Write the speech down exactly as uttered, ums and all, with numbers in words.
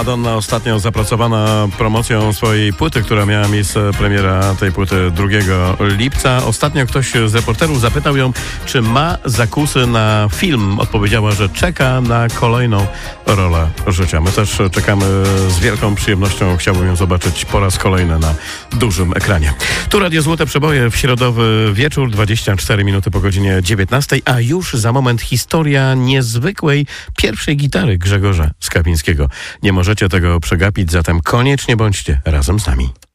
Madonna ostatnio zapracowana promocją swojej płyty, która miała miejsce, premiera tej płyty drugiego lipca. Ostatnio ktoś z reporterów zapytał ją, czy ma zakusy na film. Odpowiedziała, że czeka na kolejną rolę życia. My też czekamy z wielką przyjemnością. Chciałbym ją zobaczyć po raz kolejny na dużym ekranie. Tu Radio Złote Przeboje w środowy wieczór, dwadzieścia cztery minuty po godzinie dziewiętnastej, a już za moment historia niezwykłej pierwszej gitary Grzegorza Skawińskiego. Nie możecie tego przegapić, zatem koniecznie bądźcie razem z nami.